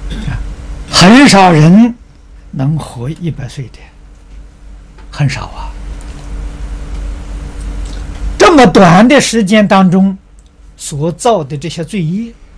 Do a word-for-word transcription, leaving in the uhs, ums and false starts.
很少人能活一百岁的，很少啊。这么短的时间当中所造的这些罪业，